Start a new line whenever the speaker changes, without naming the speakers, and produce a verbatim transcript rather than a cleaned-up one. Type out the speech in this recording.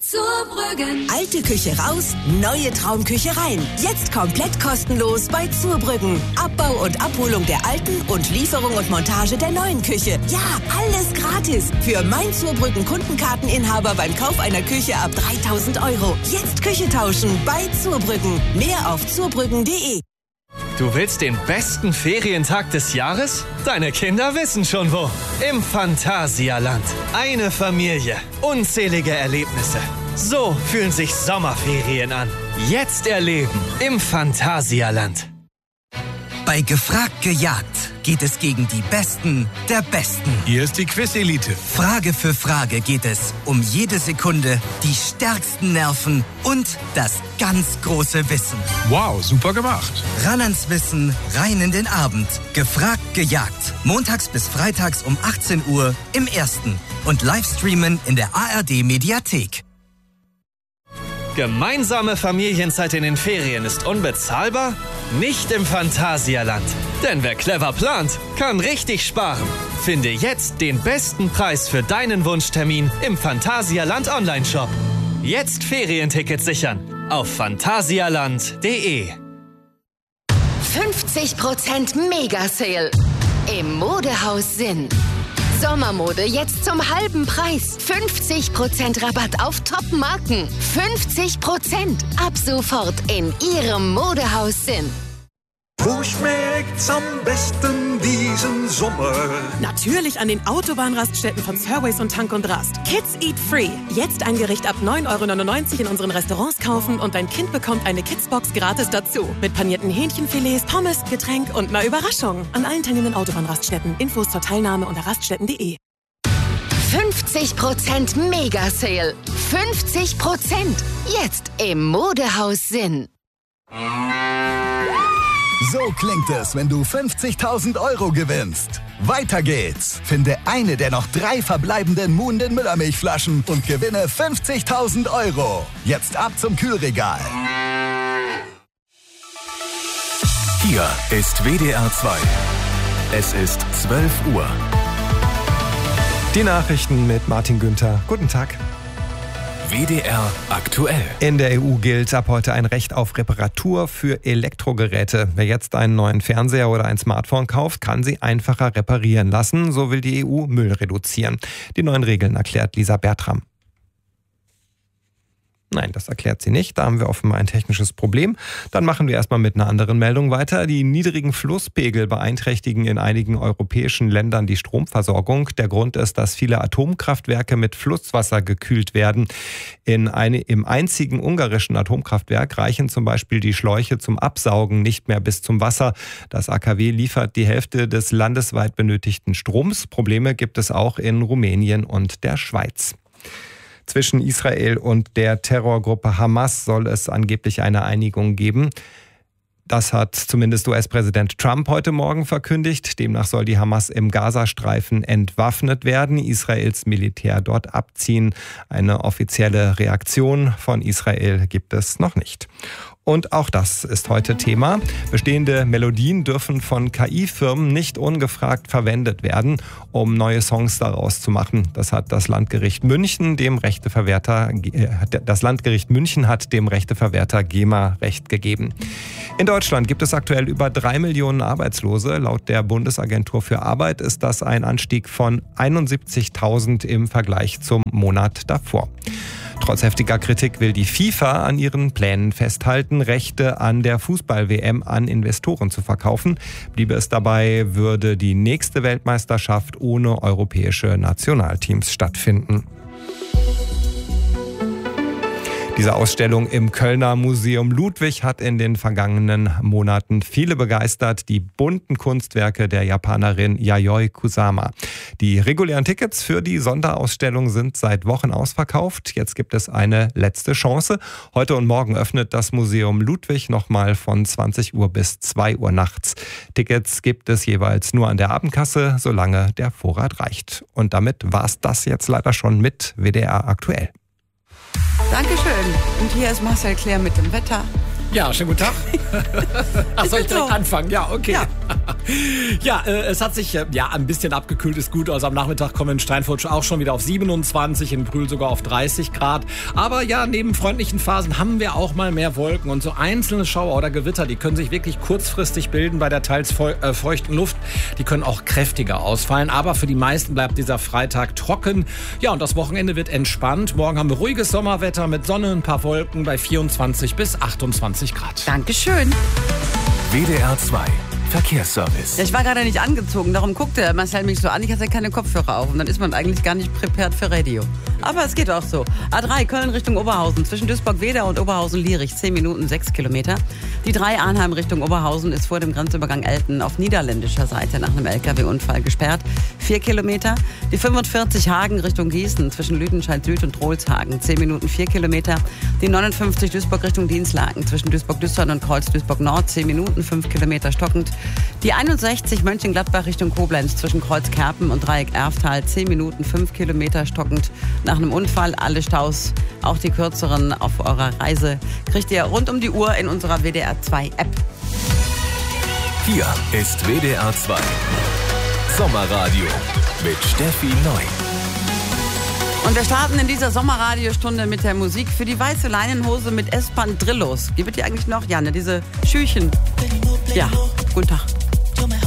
Zurbrüggen.
Alte Küche raus, neue Traumküche rein. Jetzt komplett kostenlos bei Zurbrüggen. Abbau und Abholung der alten und Lieferung und Montage der neuen Küche. Ja, alles gratis. Für mein Zurbrüggen Kundenkarteninhaber beim Kauf einer Küche ab dreitausend Euro. Jetzt Küche tauschen bei Zurbrüggen. Mehr auf zurbrüggen punkt de.
Du willst den besten Ferientag des Jahres? Deine Kinder wissen schon wo. Im Phantasialand. Eine Familie. Unzählige Erlebnisse. So fühlen sich Sommerferien an. Jetzt erleben im Phantasialand.
Bei Gefragt gejagt geht es gegen die Besten der Besten.
Hier ist die Quiz-Elite.
Frage für Frage geht es um jede Sekunde, die stärksten Nerven und das ganz große Wissen.
Wow, super gemacht.
Ran ans Wissen, rein in den Abend. Gefragt gejagt. Montags bis freitags um achtzehn Uhr im Ersten. Und Livestreamen in der A R D-Mediathek.
Gemeinsame Familienzeit in den Ferien ist unbezahlbar? Nicht im Phantasialand. Denn wer clever plant, kann richtig sparen. Finde jetzt den besten Preis für deinen Wunschtermin im Phantasialand Online-Shop. Jetzt Ferientickets sichern auf phantasialand punkt de.
fünfzig Prozent Mega-Sale im Modehaus Sinn. Sommermode jetzt zum halben Preis. fünfzig Prozent Rabatt auf Top-Marken. fünfzig Prozent ab sofort in Ihrem Modehaus Sinn.
Wo schmeckt's am besten diesen Sommer?
Natürlich an den Autobahnraststätten von Surways und Tank und Rast. Kids Eat Free. Jetzt ein Gericht ab neun Euro neunundneunzig in unseren Restaurants kaufen und dein Kind bekommt eine Kidsbox gratis dazu. Mit panierten Hähnchenfilets, Pommes, Getränk und einer Überraschung. An allen teilnehmenden Autobahnraststätten. Infos zur Teilnahme unter raststätten punkt de.
fünfzig Prozent Mega-Sale. fünfzig Prozent. Jetzt im Modehaus Sinn.
So klingt es, wenn du fünfzigtausend Euro gewinnst. Weiter geht's. Finde eine der noch drei verbleibenden Muhnden Müllermilchflaschen und gewinne fünfzigtausend Euro. Jetzt ab zum Kühlregal.
Hier ist W D R zwei. Es ist zwölf Uhr.
Die Nachrichten mit Martin Günther. Guten Tag.
W D R aktuell.
In der E U gilt ab heute ein Recht auf Reparatur für Elektrogeräte. Wer jetzt einen neuen Fernseher oder ein Smartphone kauft, kann sie einfacher reparieren lassen. So will die E U Müll reduzieren. Die neuen Regeln erklärt Lisa Bertram. Nein, das erklärt sie nicht. Da haben wir offenbar ein technisches Problem. Dann machen wir erstmal mit einer anderen Meldung weiter. Die niedrigen Flusspegel beeinträchtigen in einigen europäischen Ländern die Stromversorgung. Der Grund ist, dass viele Atomkraftwerke mit Flusswasser gekühlt werden. In eine, im einzigen ungarischen Atomkraftwerk reichen zum Beispiel die Schläuche zum Absaugen nicht mehr bis zum Wasser. Das A K W liefert die Hälfte des landesweit benötigten Stroms. Probleme gibt es auch in Rumänien und der Schweiz. Zwischen Israel und der Terrorgruppe Hamas soll es angeblich eine Einigung geben. Das hat zumindest U S-Präsident Trump heute Morgen verkündigt. Demnach soll die Hamas im Gazastreifen entwaffnet werden, Israels Militär dort abziehen. Eine offizielle Reaktion von Israel gibt es noch nicht. Und auch das ist heute Thema. Bestehende Melodien dürfen von K I-Firmen nicht ungefragt verwendet werden, um neue Songs daraus zu machen. Das hat das Landgericht München dem Rechteverwerter, das Landgericht München hat dem Rechteverwerter GEMA Recht gegeben. In Deutschland gibt es aktuell über drei Millionen Arbeitslose. Laut der Bundesagentur für Arbeit ist das ein Anstieg von einundsiebzigtausend im Vergleich zum Monat davor. Trotz heftiger Kritik will die FIFA an ihren Plänen festhalten, Rechte an der Fußball-W M an Investoren zu verkaufen. Bliebe es dabei, würde die nächste Weltmeisterschaft ohne europäische Nationalteams stattfinden. Diese Ausstellung im Kölner Museum Ludwig hat in den vergangenen Monaten viele begeistert. Die bunten Kunstwerke der Japanerin Yayoi Kusama. Die regulären Tickets für die Sonderausstellung sind seit Wochen ausverkauft. Jetzt gibt es eine letzte Chance. Heute und morgen öffnet das Museum Ludwig nochmal von zwanzig Uhr bis zwei Uhr nachts. Tickets gibt es jeweils nur an der Abendkasse, solange der Vorrat reicht. Und damit war's das jetzt leider schon mit W D R aktuell.
Dankeschön. Und hier ist Marcel Claire mit dem Wetter.
Ja, schönen guten Tag. Ach, soll ich direkt anfangen? Ja, okay.
Ja.
Ja, äh, es hat sich äh, ja ein bisschen abgekühlt, ist gut. Also am Nachmittag kommen in Steinfurt auch schon wieder auf siebenundzwanzig, in Brühl sogar auf dreißig Grad. Aber ja, neben freundlichen Phasen haben wir auch mal mehr Wolken. Und so einzelne Schauer oder Gewitter, die können sich wirklich kurzfristig bilden bei der teils feu- äh, feuchten Luft. Die können auch kräftiger ausfallen. Aber für die meisten bleibt dieser Freitag trocken. Ja, und das Wochenende wird entspannt. Morgen haben wir ruhiges Sommerwetter mit Sonne, ein paar Wolken bei vierundzwanzig bis achtundzwanzig Grad.
Dankeschön.
W D R zwei Verkehrsservice.
Ja, ich war gerade nicht angezogen, darum guckte Marcel mich so an, ich hatte keine Kopfhörer auf und dann ist man eigentlich gar nicht prepared für Radio. Aber es geht auch so. A drei Köln Richtung Oberhausen, zwischen Duisburg-Wedau und Oberhausen-Lierich, zehn Minuten, sechs Kilometer. Die drei Arnheim Richtung Oberhausen ist vor dem Grenzübergang Elten auf niederländischer Seite nach einem L K W-Unfall gesperrt, vier Kilometer. Die fünfundvierzig Hagen Richtung Gießen, zwischen Lüdenscheid Süd und Trohlshagen, zehn Minuten, vier Kilometer. Die neunundfünfzig Duisburg Richtung Dienstlaken, zwischen Duisburg-Düstern und Kreuz-Duisburg-Nord, zehn Minuten, fünf Kilometer stockend. Die einundsechzig Mönchengladbach Richtung Koblenz zwischen Kreuzkerpen und Dreieck Erftal, zehn Minuten, fünf Kilometer stockend. Nach einem Unfall alle Staus, auch die kürzeren auf eurer Reise, kriegt ihr rund um die Uhr in unserer W D R zwei App.
Hier ist W D R zwei Sommerradio mit Steffi Neu.
Und wir starten in dieser Sommerradiostunde mit der Musik für die weiße Leinenhose mit Espandrillos. Gibt es die eigentlich noch? Ja, ne, diese Schüchen. Ja, guten Tag.